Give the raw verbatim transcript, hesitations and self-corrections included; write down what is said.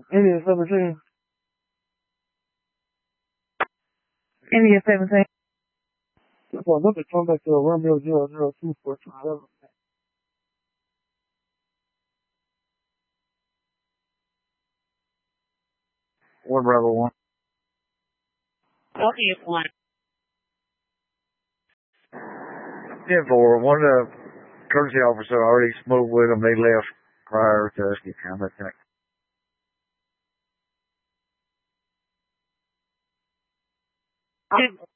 India seventeen. India seventeen. So I'm looking to come back to a Romeo zero zero two for whatever. One Bravo one. Okay, one. ten four. One uh, courtesy officer already smoked with them. They left prior to us getting contact. Two,